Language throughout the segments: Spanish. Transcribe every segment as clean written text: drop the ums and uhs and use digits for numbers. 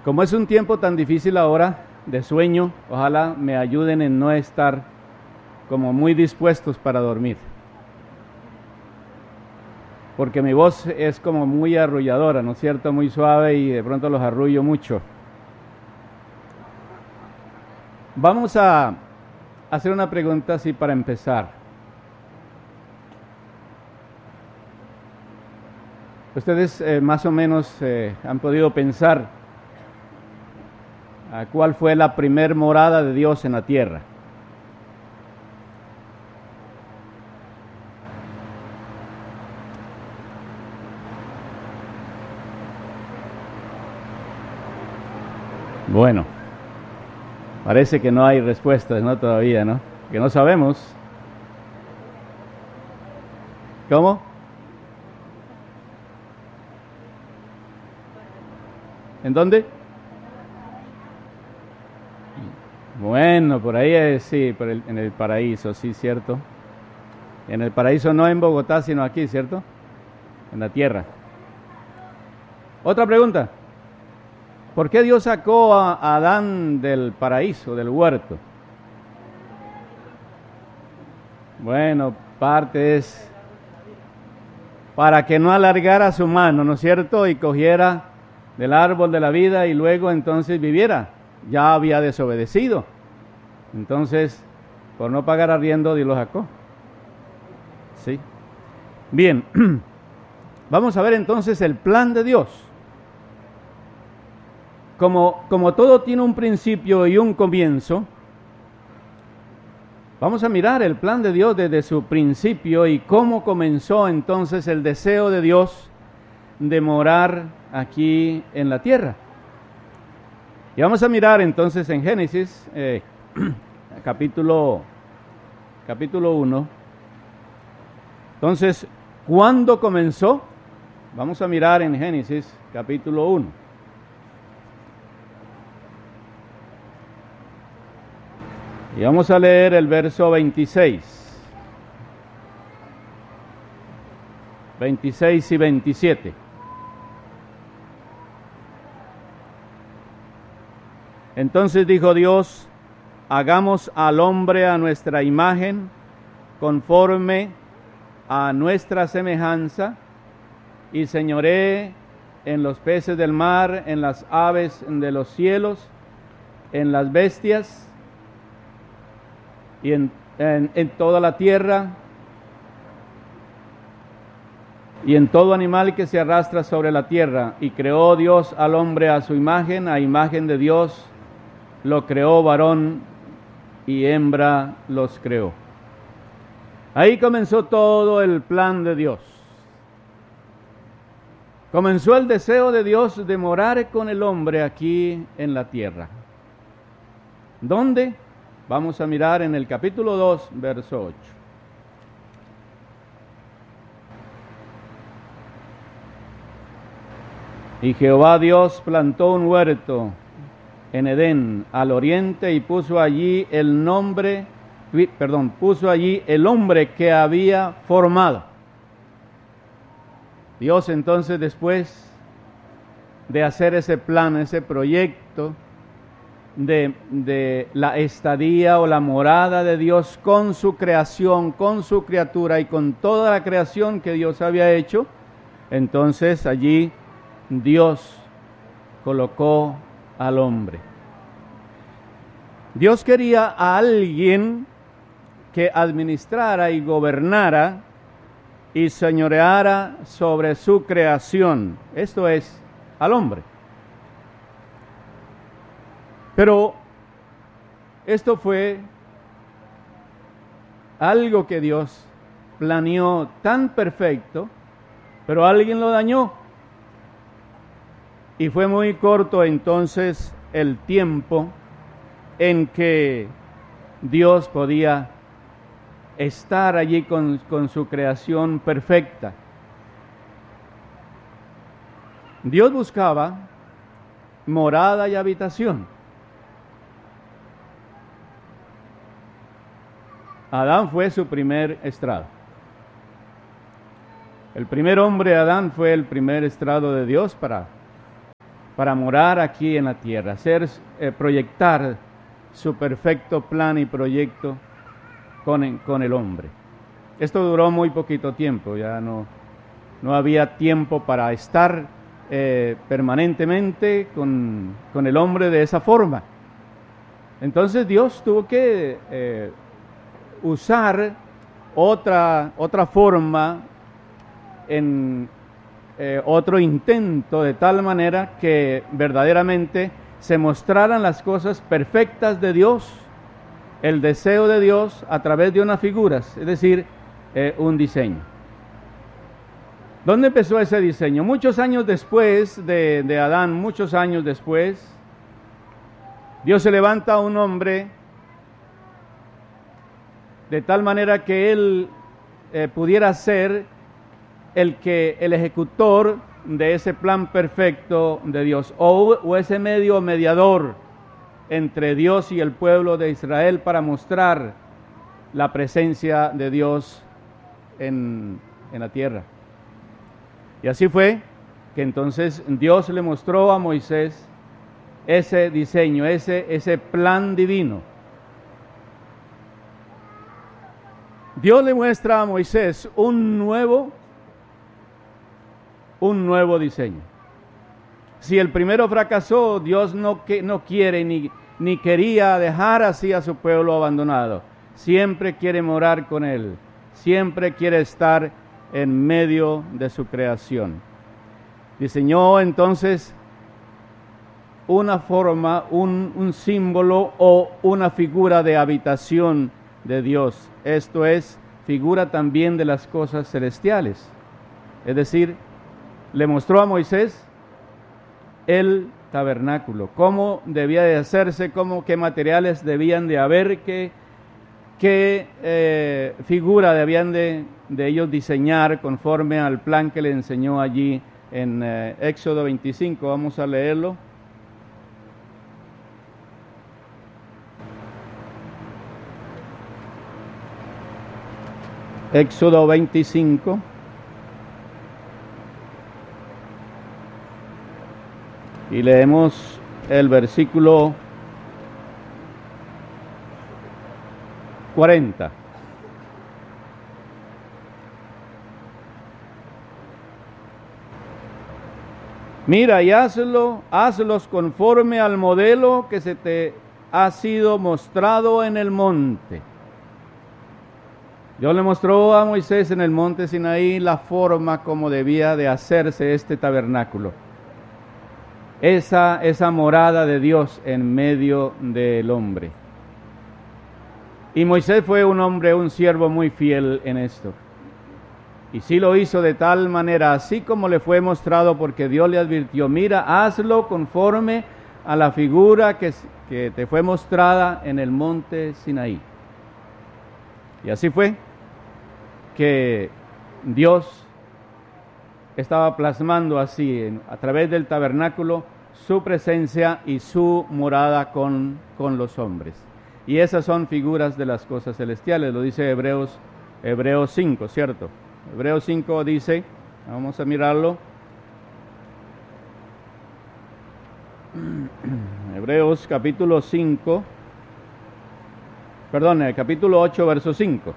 Como es un tiempo tan difícil ahora de sueño, ojalá me ayuden en no estar como muy dispuestos para dormir. Porque mi voz es como muy arrulladora, ¿no es cierto? Muy suave y de pronto los arrullo mucho. Vamos a hacer una pregunta así para empezar. Ustedes más o menos han podido pensar cuál fue la primer morada de Dios en la tierra. Bueno, parece que no hay respuestas, ¿no? Todavía, ¿no? Que no sabemos. ¿Cómo? ¿En dónde? Bueno, por ahí sí, en el paraíso, sí, cierto. En el paraíso no en Bogotá, sino aquí, ¿cierto? En la tierra. Otra pregunta. ¿Por qué Dios sacó a Adán del paraíso, del huerto? Bueno, parte es para que no alargara su mano, ¿no es cierto? Y cogiera del árbol de la vida y luego entonces viviera. Ya había desobedecido. Entonces, por no pagar arriendo, Dios lo sacó. Sí. Bien, vamos a ver entonces el plan de Dios. Como todo tiene un principio y un comienzo, vamos a mirar el plan de Dios desde su principio y cómo comenzó entonces el deseo de Dios de morar aquí en la tierra. Y vamos a mirar entonces en Génesis, capítulo 1. Entonces, ¿cuándo comenzó? Vamos a mirar en Génesis, capítulo 1. Y vamos a leer el verso 26. 26 y 27. Entonces dijo Dios: hagamos al hombre a nuestra imagen, conforme a nuestra semejanza, y señoree en los peces del mar, en las aves de los cielos, en las bestias, y en toda la tierra, y en todo animal que se arrastra sobre la tierra. Y creó Dios al hombre a su imagen, a imagen de Dios lo creó, varón y hembra los creó. Ahí comenzó todo el plan de Dios. Comenzó el deseo de Dios de morar con el hombre aquí en la tierra. ¿Dónde? Vamos a mirar en el capítulo 2, verso 8. Y Jehová Dios plantó un huerto en Edén, al oriente, y puso allí el hombre que había formado. Dios entonces, después de hacer ese plan, ese proyecto de la estadía o la morada de Dios con su creación, con su criatura y con toda la creación que Dios había hecho, entonces allí Dios colocó al hombre. Dios quería a alguien que administrara y gobernara y señoreara sobre su creación, esto es, al hombre. Pero esto fue algo que Dios planeó tan perfecto, pero alguien lo dañó. Y fue muy corto entonces el tiempo en que Dios podía estar allí con su creación perfecta. Dios buscaba morada y habitación. Adán fue su primer estrado. El primer hombre, Adán, fue el primer estrado de Dios para para morar aquí en la tierra, proyectar su perfecto plan y proyecto con el hombre. Esto duró muy poquito tiempo, ya no había tiempo para estar permanentemente con el hombre de esa forma. Entonces Dios tuvo que usar otra forma en otro intento, de tal manera que verdaderamente se mostraran las cosas perfectas de Dios, el deseo de Dios a través de unas figuras, es decir, un diseño. ¿Dónde empezó ese diseño? Muchos años después de Adán, muchos años después, Dios se levanta a un hombre de tal manera que él pudiera ser el ejecutor de ese plan perfecto de Dios, o ese medio mediador entre Dios y el pueblo de Israel para mostrar la presencia de Dios en la tierra. Y así fue que entonces Dios le mostró a Moisés ese diseño, ese plan divino. Dios le muestra a Moisés un nuevo diseño. Si el primero fracasó, Dios no quiere ni quería dejar así a su pueblo abandonado. Siempre quiere morar con él, siempre quiere estar en medio de su creación. Diseñó entonces una forma, un símbolo o una figura de habitación de Dios. Esto es, figura también de las cosas celestiales. Es decir, le mostró a Moisés el tabernáculo, cómo debía de hacerse, qué materiales debían de haber, qué figura debían de ellos diseñar conforme al plan que le enseñó allí en Éxodo 25. Vamos a leerlo. Éxodo 25. Y leemos el versículo 40. Mira y hazlos conforme al modelo que se te ha sido mostrado en el monte. Dios le mostró a Moisés en el monte Sinaí la forma como debía de hacerse este tabernáculo. Esa morada de Dios en medio del hombre. Y Moisés fue un siervo muy fiel en esto. Y sí lo hizo de tal manera, así como le fue mostrado, porque Dios le advirtió, mira, hazlo conforme a la figura que te fue mostrada en el monte Sinaí. Y así fue que Dios estaba plasmando así, a través del tabernáculo, su presencia y su morada con los hombres. Y esas son figuras de las cosas celestiales, lo dice Hebreos 5, ¿cierto? Hebreos 5 dice, vamos a mirarlo. Hebreos capítulo 8, verso 5.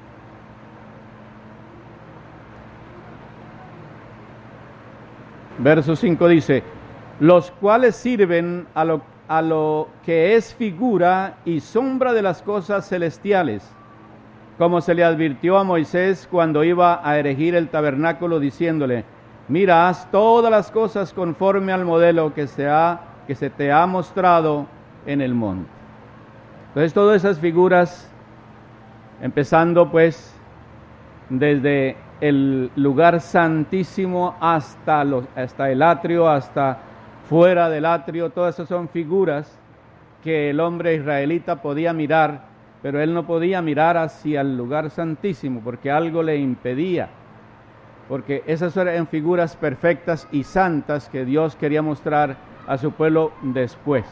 Verso 5 dice, los cuales sirven a lo que es figura y sombra de las cosas celestiales, como se le advirtió a Moisés cuando iba a erigir el tabernáculo, diciéndole, mira, haz todas las cosas conforme al modelo que se te ha mostrado en el monte. Entonces todas esas figuras, empezando pues desde el lugar santísimo hasta el atrio, hasta fuera del atrio, todas esas son figuras que el hombre israelita podía mirar, pero él no podía mirar hacia el lugar santísimo porque algo le impedía, porque esas eran figuras perfectas y santas que Dios quería mostrar a su pueblo después.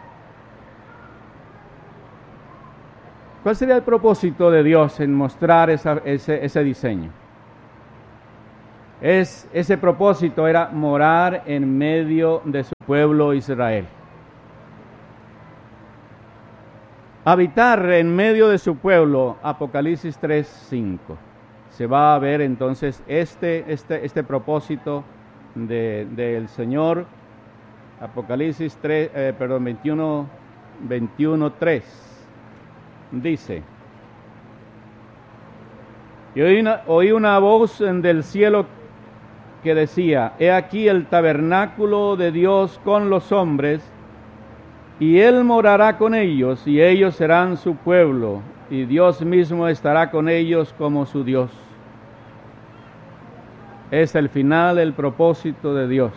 ¿Cuál sería el propósito de Dios en mostrar ese diseño? Ese propósito era morar en medio de su pueblo Israel. Habitar en medio de su pueblo, Apocalipsis 3:5. Se va a ver entonces este propósito del Señor. Apocalipsis 21:3 dice: y oí una voz del cielo que decía: he aquí el tabernáculo de Dios con los hombres, y Él morará con ellos, y ellos serán su pueblo, y Dios mismo estará con ellos como su Dios. Es el final, el propósito de Dios.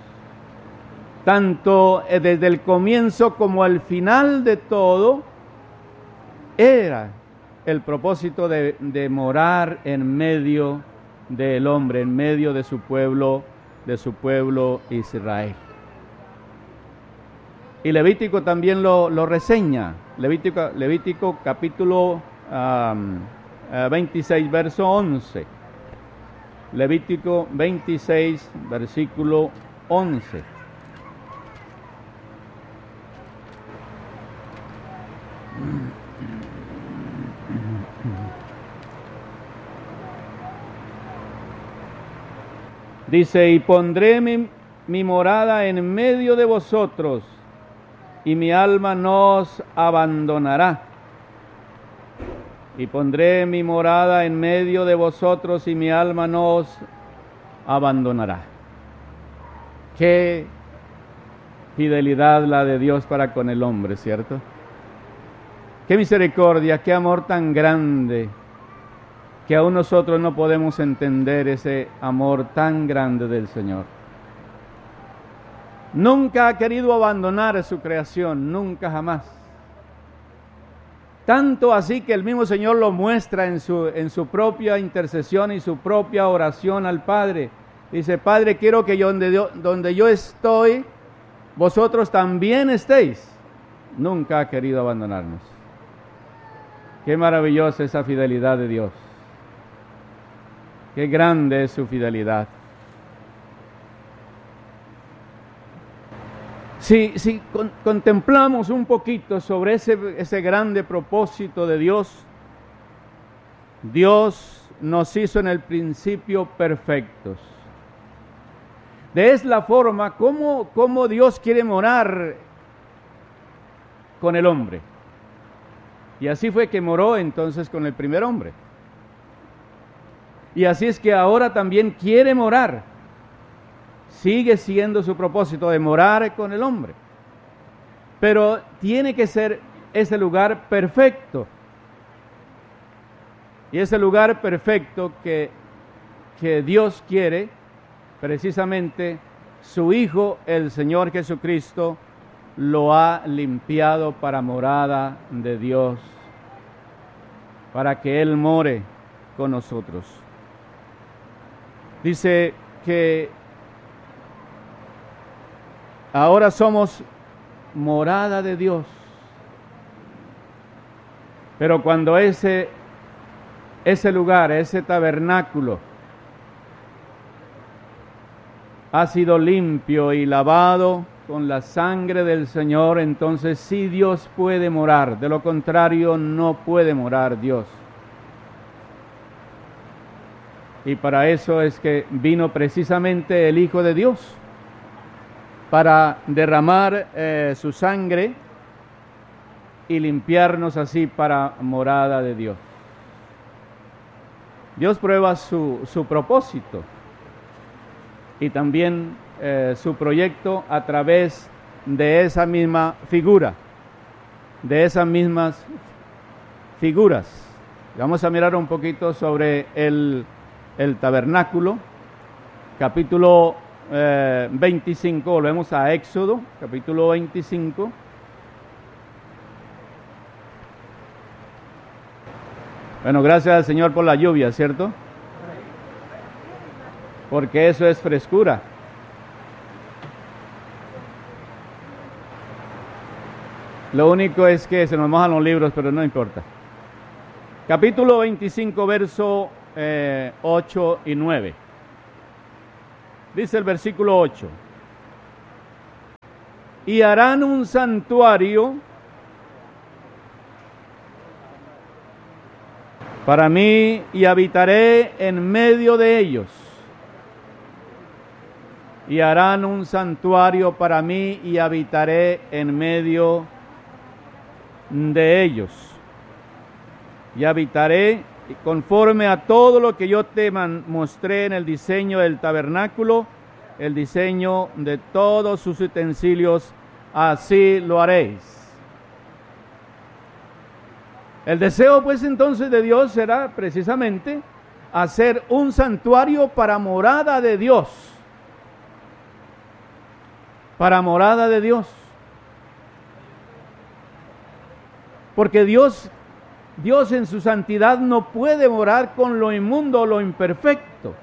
Tanto desde el comienzo como al final de todo, era el propósito de morar en medio del hombre, en medio de su pueblo Israel. Y Levítico también lo reseña. Levítico capítulo 26, verso 11. Levítico 26, versículo 11. Dice: y pondré mi morada en medio de vosotros, y mi alma no os abandonará. Y pondré mi morada en medio de vosotros, y mi alma no os abandonará. Qué fidelidad la de Dios para con el hombre, ¿cierto? Qué misericordia, qué amor tan grande, que aún nosotros no podemos entender ese amor tan grande del Señor. Nunca ha querido abandonar su creación, nunca jamás. Tanto así que el mismo Señor lo muestra en su propia intercesión y su propia oración al Padre. Dice: Padre, quiero que donde yo estoy, vosotros también estéis. Nunca ha querido abandonarnos. Qué maravillosa esa fidelidad de Dios. Qué grande es su fidelidad. Si contemplamos un poquito sobre ese grande propósito de Dios, Dios nos hizo en el principio perfectos. Es la forma como Dios quiere morar con el hombre. Y así fue que moró entonces con el primer hombre. Y así es que ahora también quiere morar. Sigue siendo su propósito de morar con el hombre. Pero tiene que ser ese lugar perfecto. Y ese lugar perfecto que Dios quiere, precisamente su Hijo, el Señor Jesucristo, lo ha limpiado para morada de Dios, para que Él more con nosotros. Dice que ahora somos morada de Dios. Pero cuando ese lugar, ese tabernáculo, ha sido limpio y lavado con la sangre del Señor, entonces sí Dios puede morar. De lo contrario, no puede morar Dios. Y para eso es que vino precisamente el Hijo de Dios, para derramar su sangre y limpiarnos así para morada de Dios. Dios prueba su propósito y también su proyecto a través de esa misma figura, de esas mismas figuras. Vamos a mirar un poquito sobre el tabernáculo, capítulo 25, volvemos a Éxodo, capítulo 25. Bueno, gracias al Señor por la lluvia, ¿cierto? Porque eso es frescura. Lo único es que se nos mojan los libros, pero no importa. Capítulo 25, verso 8 y 9. Dice el versículo 8. Y harán un santuario para mí y habitaré en medio de ellos. Y harán un santuario para mí y habitaré en medio de ellos. Y habitaré conforme a todo lo que yo te mostré en el diseño del tabernáculo, el diseño de todos sus utensilios, así lo haréis. El deseo pues entonces de Dios será precisamente hacer un santuario para morada de Dios. Para morada de Dios. Porque Dios en su santidad no puede morar con lo inmundo o lo imperfecto.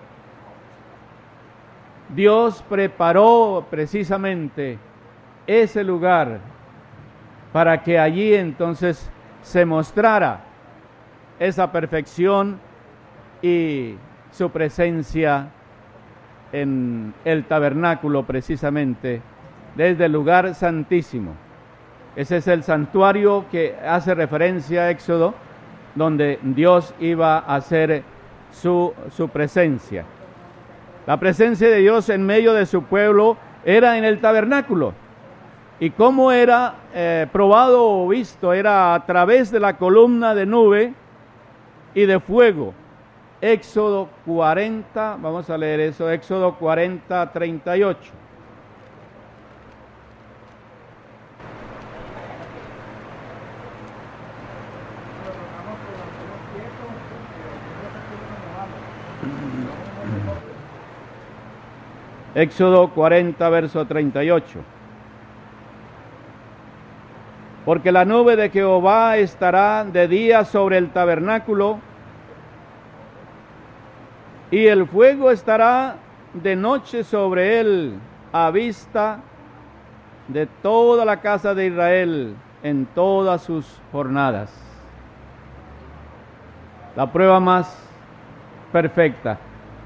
Dios preparó precisamente ese lugar para que allí entonces se mostrara esa perfección y su presencia en el tabernáculo precisamente, desde el lugar santísimo. Ese es el santuario que hace referencia a Éxodo, donde Dios iba a hacer su presencia. La presencia de Dios en medio de su pueblo era en el tabernáculo. ¿Y cómo era probado o visto? Era a través de la columna de nube y de fuego. Éxodo 40, vamos a leer eso, Éxodo 40, 38. Éxodo 40, verso 38. Porque la nube de Jehová estará de día sobre el tabernáculo, y el fuego estará de noche sobre él, a vista de toda la casa de Israel en todas sus jornadas. La prueba más perfecta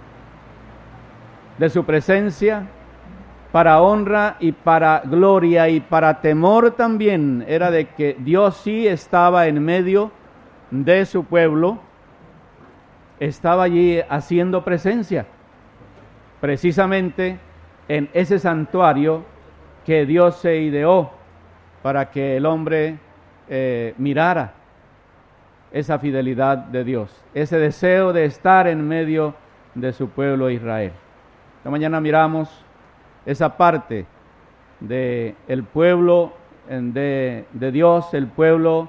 de su presencia, para honra y para gloria y para temor también, era de que Dios sí estaba en medio de su pueblo, estaba allí haciendo presencia, precisamente en ese santuario que Dios se ideó para que el hombre mirara esa fidelidad de Dios, ese deseo de estar en medio de su pueblo Israel. Esta mañana miramos esa parte de el pueblo de Dios, el pueblo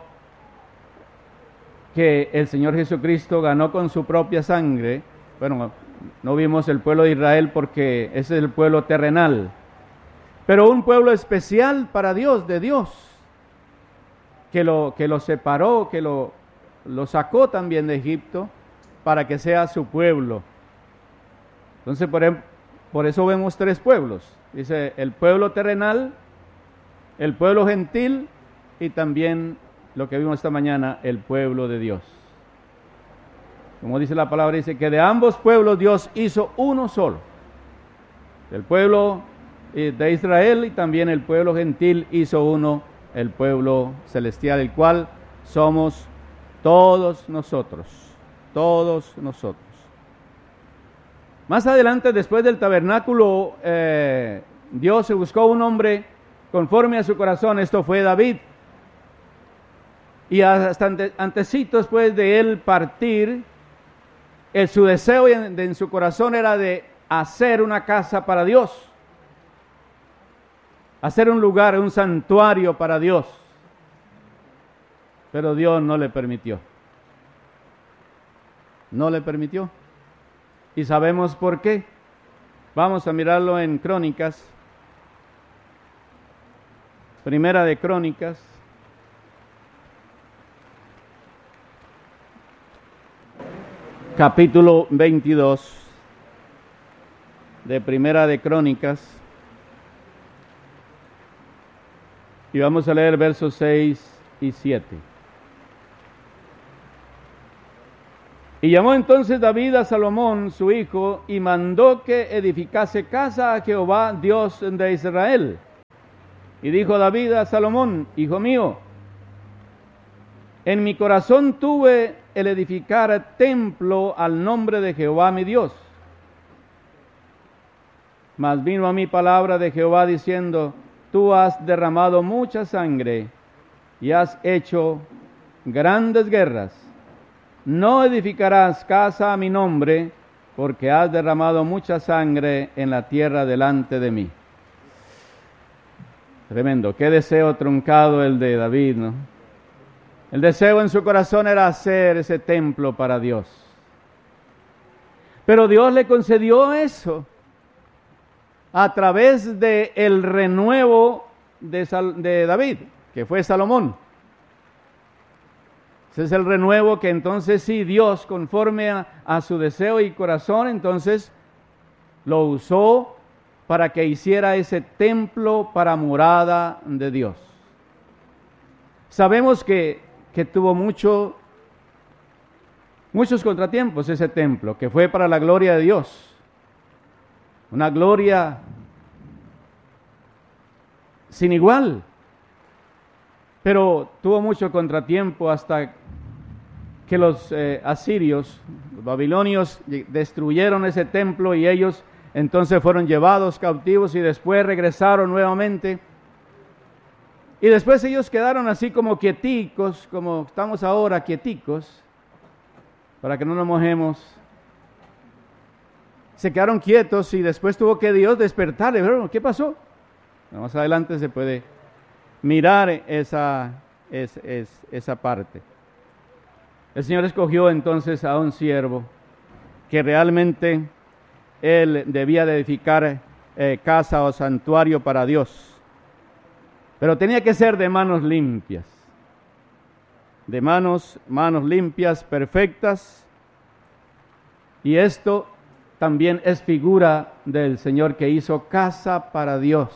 que el Señor Jesucristo ganó con su propia sangre. Bueno, no vimos el pueblo de Israel porque ese es el pueblo terrenal, pero un pueblo especial para Dios, de Dios, que lo separó, que lo sacó también de Egipto para que sea su pueblo. Entonces, por eso vemos tres pueblos. Dice el pueblo terrenal, el pueblo gentil y también lo que vimos esta mañana, el pueblo de Dios. Como dice la palabra, dice que de ambos pueblos Dios hizo uno solo. El pueblo de Israel y también el pueblo gentil hizo uno, el pueblo celestial, el cual somos todos nosotros, todos nosotros. Más adelante, después del tabernáculo, Dios se buscó un hombre conforme a su corazón. Esto fue David. Y hasta antecitos después de él partir, su deseo en su corazón era de hacer una casa para Dios. Hacer un lugar, un santuario para Dios. Pero Dios no le permitió. No le permitió. Y sabemos por qué. Vamos a mirarlo en Crónicas. Primera de Crónicas. Capítulo 22 de Primera de Crónicas. Y vamos a leer versos 6 y 7. Y llamó entonces David a Salomón, su hijo, y mandó que edificase casa a Jehová, Dios de Israel. Y dijo David a Salomón: hijo mío, en mi corazón tuve el edificar templo al nombre de Jehová mi Dios. Mas vino a mí palabra de Jehová diciendo: tú has derramado mucha sangre y has hecho grandes guerras. No edificarás casa a mi nombre, porque has derramado mucha sangre en la tierra delante de mí. Tremendo, qué deseo truncado el de David, ¿no? El deseo en su corazón era hacer ese templo para Dios. Pero Dios le concedió eso a través de el renuevo de David, que fue Salomón. Ese es el renuevo que entonces sí Dios, conforme a su deseo y corazón, entonces lo usó para que hiciera ese templo para morada de Dios. Sabemos que tuvo muchos contratiempos ese templo, que fue para la gloria de Dios. Una gloria sin igual. Pero tuvo mucho contratiempo hasta que los asirios, los babilonios, destruyeron ese templo y ellos entonces fueron llevados cautivos y después regresaron nuevamente. Y después ellos quedaron así como quieticos, como estamos ahora quieticos, para que no nos mojemos. Se quedaron quietos y después tuvo que Dios despertarle. ¿Qué pasó? Más adelante se puede mirar esa parte. El Señor escogió entonces a un siervo que realmente él debía de edificar casa o santuario para Dios. Pero tenía que ser de manos limpias. De manos limpias, perfectas. Y esto también es figura del Señor que hizo casa para Dios.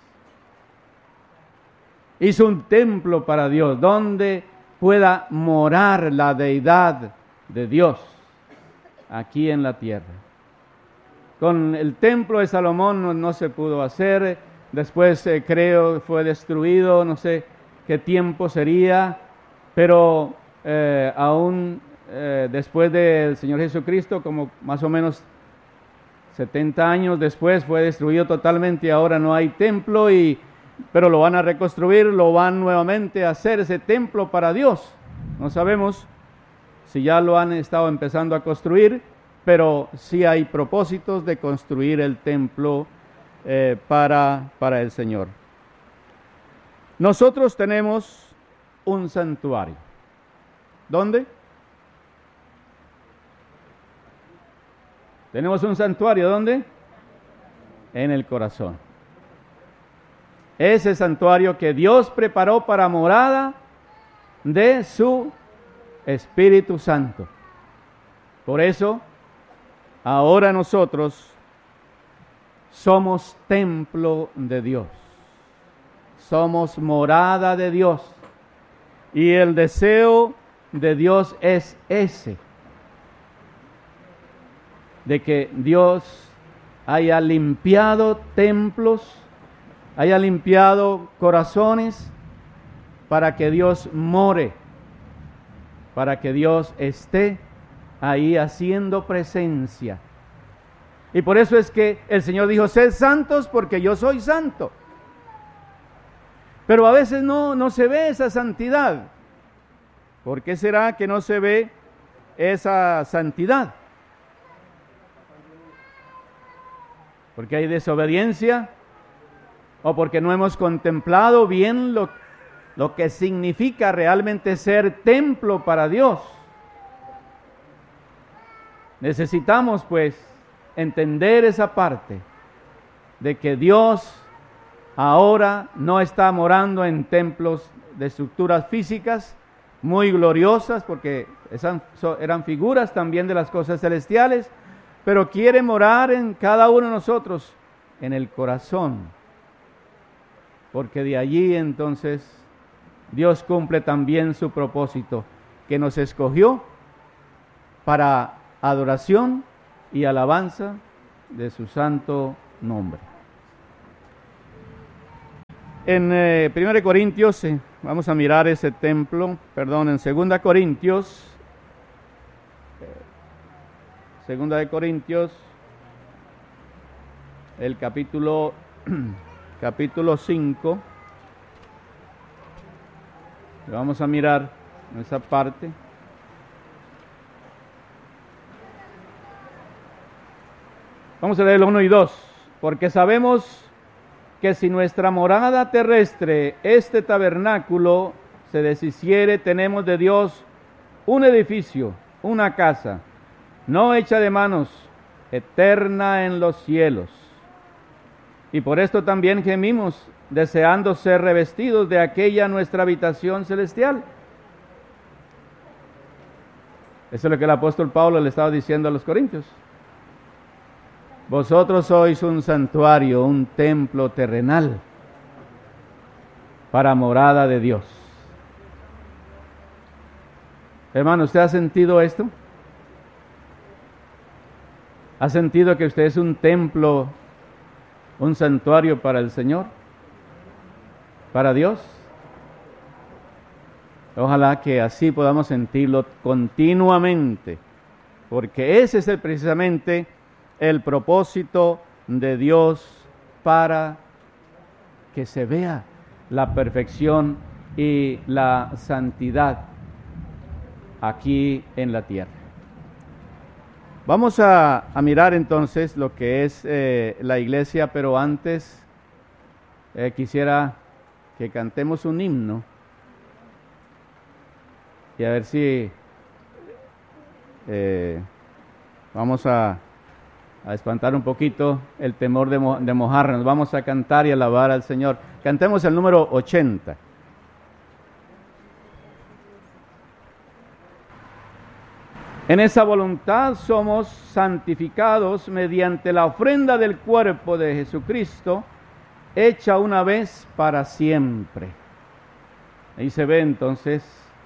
Hizo un templo para Dios, donde pueda morar la deidad de Dios aquí en la tierra. Con el templo de Salomón no se pudo hacer, después creo fue destruido, no sé qué tiempo sería, pero aún después del Señor Jesucristo, como más o menos 70 años después, fue destruido totalmente y ahora no hay templo, pero lo van a reconstruir, lo van nuevamente a hacer ese templo para Dios. No sabemos si ya lo han estado empezando a construir, pero sí hay propósitos de construir el templo para el Señor. Nosotros tenemos un santuario. ¿Dónde? Tenemos un santuario, ¿dónde? En el corazón. Ese santuario que Dios preparó para morada de su Espíritu Santo. Por eso, ahora nosotros somos templo de Dios. Somos morada de Dios. Y el deseo de Dios es ese. De que Dios haya limpiado templos, haya limpiado corazones, para que Dios more, para que Dios esté ahí haciendo presencia. Y por eso es que el Señor dijo: sed santos porque yo soy santo. Pero a veces no se ve esa santidad. ¿Por qué será que no se ve esa santidad? ¿Porque hay desobediencia? ¿O porque no hemos contemplado bien lo que significa realmente ser templo para Dios? Necesitamos pues entender esa parte de que Dios ahora no está morando en templos de estructuras físicas muy gloriosas, porque eran figuras también de las cosas celestiales, pero quiere morar en cada uno de nosotros, en el corazón, porque de allí entonces Dios cumple también su propósito, que nos escogió para adoración y alabanza de su santo nombre. En 1 Corintios, vamos a mirar ese templo, en 2 Corintios, 2 el capítulo 5, vamos a mirar esa parte. Vamos a leer el 1 y 2, porque sabemos que si nuestra morada terrestre, este tabernáculo, se deshiciere, tenemos de Dios un edificio, una casa, no hecha de manos, eterna en los cielos. Y por esto también gemimos, deseando ser revestidos de aquella nuestra habitación celestial. Eso es lo que el apóstol Pablo le estaba diciendo a los corintios. Vosotros sois un santuario, un templo terrenal para morada de Dios. Hermano, ¿usted ha sentido esto? ¿Ha sentido que usted es un templo, un santuario para el Señor? ¿Para Dios? Ojalá que así podamos sentirlo continuamente, porque ese es precisamente el propósito de Dios, para que se vea la perfección y la santidad aquí en la tierra. Vamos a mirar entonces lo que es la iglesia, pero antes quisiera que cantemos un himno y a ver si vamos a espantar un poquito el temor de mojarnos. Vamos a cantar y alabar al Señor. Cantemos el número 80. En esa voluntad somos santificados mediante la ofrenda del cuerpo de Jesucristo, hecha una vez para siempre. Ahí se ve entonces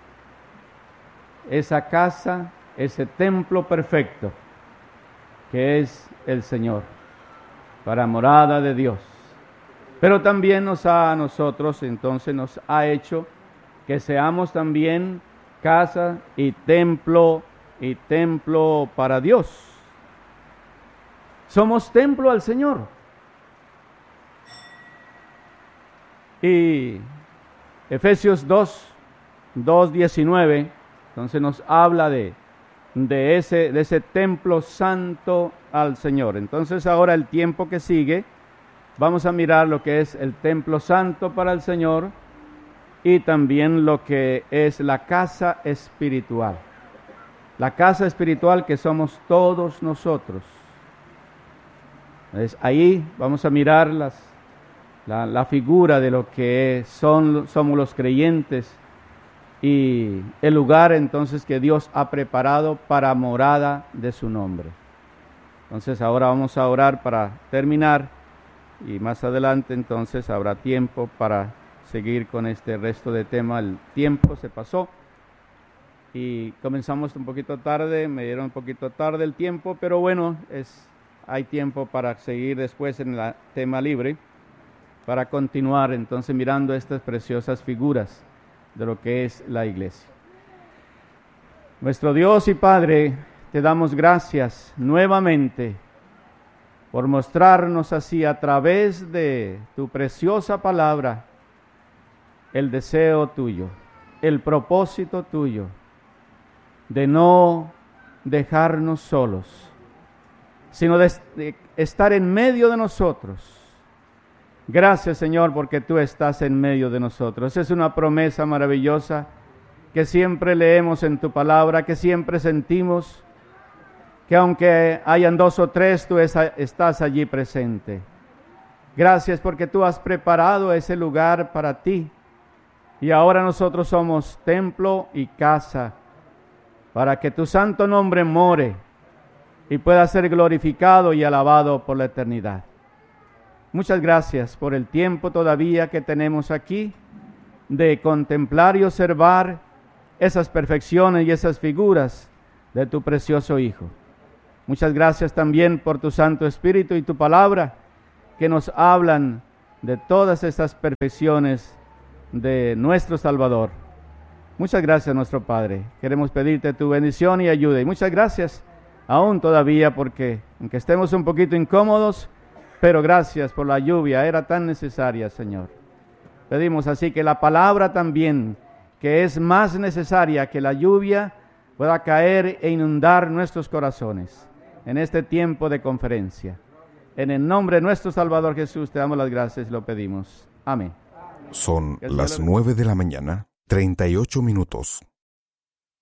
esa casa, ese templo perfecto, que es el Señor, para morada de Dios. Pero también a nosotros entonces nos ha hecho que seamos también casa y templo para Dios. Somos templo al Señor. Y Efesios 2:19, entonces nos habla de ese templo santo al Señor. Entonces ahora el tiempo que sigue, vamos a mirar lo que es el templo santo para el Señor y también lo que es la casa espiritual. La casa espiritual que somos todos nosotros. Entonces, ahí vamos a mirar la figura de lo que somos los creyentes y el lugar entonces que Dios ha preparado para morada de su nombre. Entonces ahora vamos a orar para terminar y más adelante entonces habrá tiempo para seguir con este resto de tema. El tiempo se pasó y comenzamos un poquito tarde, me dieron un poquito tarde el tiempo, pero bueno, hay tiempo para seguir después en el tema libre, para continuar entonces mirando estas preciosas figuras de lo que es la iglesia. Nuestro Dios y Padre, te damos gracias nuevamente por mostrarnos así a través de tu preciosa palabra el deseo tuyo, el propósito tuyo de no dejarnos solos, sino de estar en medio de nosotros. Gracias, Señor, porque tú estás en medio de nosotros. Es una promesa maravillosa que siempre leemos en tu palabra, que siempre sentimos, que aunque hayan 2 o 3, tú estás allí presente. Gracias porque tú has preparado ese lugar para ti. Y ahora nosotros somos templo y casa, para que tu santo nombre more y pueda ser glorificado y alabado por la eternidad. Muchas gracias por el tiempo todavía que tenemos aquí de contemplar y observar esas perfecciones y esas figuras de tu precioso Hijo. Muchas gracias también por tu Santo Espíritu y tu palabra, que nos hablan de todas estas perfecciones de nuestro Salvador. Muchas gracias, nuestro Padre. Queremos pedirte tu bendición y ayuda. Y muchas gracias aún todavía, porque aunque estemos un poquito incómodos, pero gracias por la lluvia, era tan necesaria, Señor. Pedimos así que la palabra también, que es más necesaria que la lluvia, pueda caer e inundar nuestros corazones en este tiempo de conferencia. En el nombre de nuestro Salvador Jesús te damos las gracias y lo pedimos. Amén. Son las 9 de la mañana, 38 minutos.